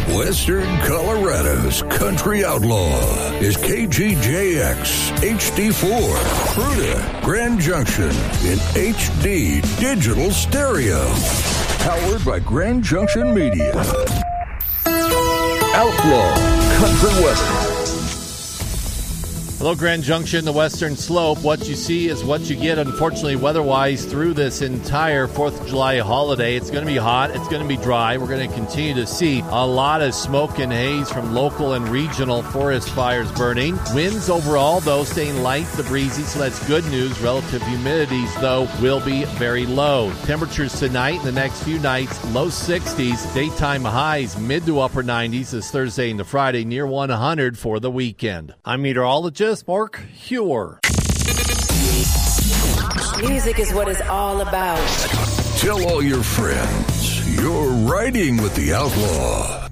Western Colorado's country outlaw is KGJX HD4, Fruita, Grand Junction in HD digital stereo. Powered by Grand Junction Media. Outlaw Country Western. Hello, Grand Junction, the Western Slope. What you see is what you get, unfortunately, weather-wise, through this entire 4th of July holiday. It's going to be hot. It's going to be dry. We're going to continue to see a lot of smoke and haze from local and regional forest fires burning. Winds overall, though, staying light to breezy, so that's good news. Relative humidities, though, will be very low. Temperatures tonight and the next few nights, low 60s. Daytime highs, mid to upper 90s this Thursday into Friday, near 100 for the weekend. I'm meteorologist Mark Hewer. Music is what it's all about. Tell all your friends you're riding with the outlaw.